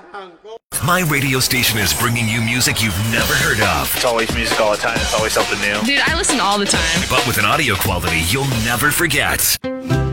My radio station is bringing you music you've never heard of. It's always music all the time. It's always something new. Dude, I listen all the time. But with an audio quality you'll never forget.